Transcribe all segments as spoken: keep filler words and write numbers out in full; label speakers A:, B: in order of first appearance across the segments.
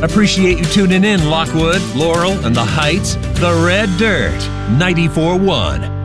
A: Appreciate you tuning in, Lockwood, Laurel, and the Heights. The Red Dirt, ninety-four point one.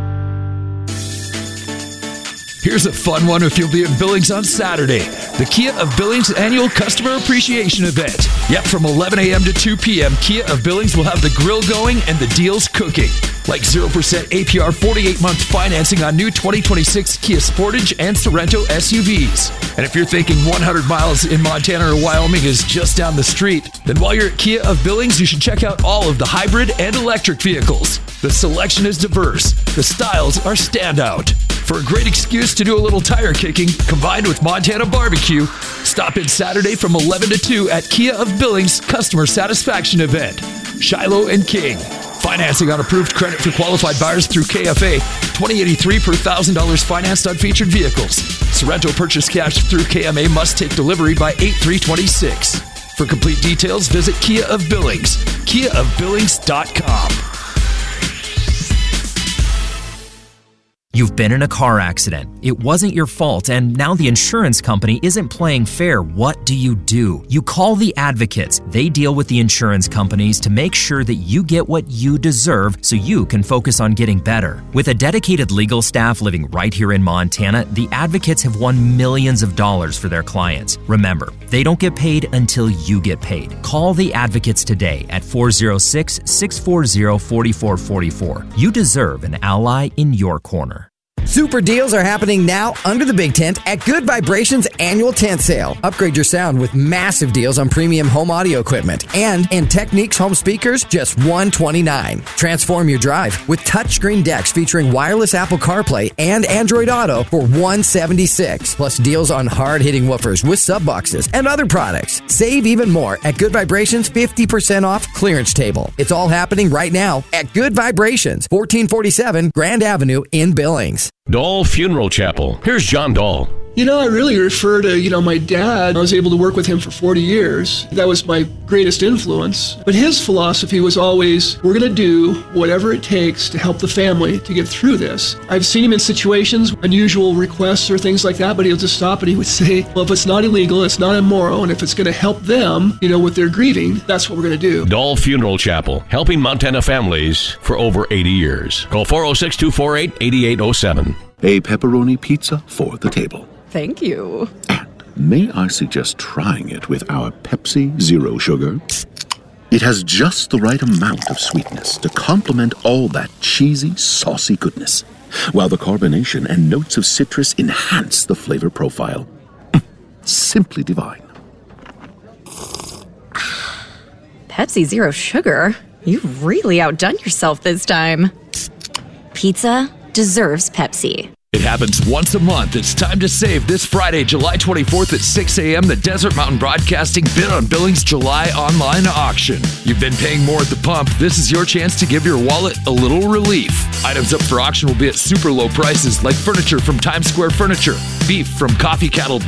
B: Here's a fun one if you'll be in Billings on Saturday. The Kia of Billings annual customer appreciation event. Yep, from eleven a.m. to two p.m., Kia of Billings will have the grill going and the deals cooking. Like zero percent A P R forty-eight month financing on new twenty twenty-six Kia Sportage and Sorento S U Vs. And if you're thinking one hundred miles in Montana or Wyoming is just down the street, then while you're at Kia of Billings, you should check out all of the hybrid and electric vehicles. The selection is diverse. The styles are standout. For a great excuse to do a little tire kicking, combined with Montana barbecue, stop in Saturday from eleven to two at Kia of Billings Customer Satisfaction Event. Shiloh and King. Financing on approved credit for qualified buyers through K F A. twenty eighty-three per one thousand dollars financed on featured vehicles. Sorento purchase cash through K M A must take delivery by eight three twenty-six. For complete details, visit Kia of Billings. kia of billings dot com.
C: You've been in a car accident. It wasn't your fault, and now the insurance company isn't playing fair. What do you do? You call the Advocates. They deal with the insurance companies to make sure that you get what you deserve so you can focus on getting better. With a dedicated legal staff living right here in Montana, the Advocates have won millions of dollars for their clients. Remember, they don't get paid until you get paid. Call the Advocates today at four oh six, six four zero, four four four four. You deserve an ally in your corner.
D: Super deals are happening now under the big tent at Good Vibrations annual tent sale. Upgrade your sound with massive deals on premium home audio equipment. And in Techniques home speakers, just one hundred twenty-nine dollars. Transform your drive with touchscreen decks featuring wireless Apple CarPlay and Android Auto for one hundred seventy-six dollars. Plus deals on hard-hitting woofers with sub boxes and other products. Save even more at Good Vibrations fifty percent off clearance table. It's all happening right now at Good Vibrations, fourteen forty-seven Grand Avenue in Billings.
E: Dahl Funeral Chapel. Here's John Dahl.
F: You know, I really refer to, you know, my dad. I was able to work with him for forty years. That was my greatest influence. But his philosophy was always, we're going to do whatever it takes to help the family to get through this. I've seen him in situations, unusual requests or things like that, but he'll just stop and he would say, well, if it's not illegal, it's not immoral, and if it's going to help them, you know, with their grieving, that's what we're going to do.
E: Dahl Funeral Chapel, helping Montana families for over eighty years. Call four oh six, two four eight, eight eight oh seven.
G: A pepperoni pizza for the table.
H: Thank you.
G: And may I suggest trying it with our Pepsi Zero Sugar? It has just the right amount of sweetness to complement all that cheesy, saucy goodness, while the carbonation and notes of citrus enhance the flavor profile. Simply divine.
H: Pepsi Zero Sugar? You've really outdone yourself this time. Pizza deserves Pepsi.
B: It happens once a month. It's time to save this Friday, July twenty-fourth at six a.m. The Desert Mountain Broadcasting Bid on Billings July online auction. You've been paying more at the pump. This is your chance to give your wallet a little relief. Items up for auction will be at super low prices like furniture from Times Square Furniture, beef from Coffee Cattle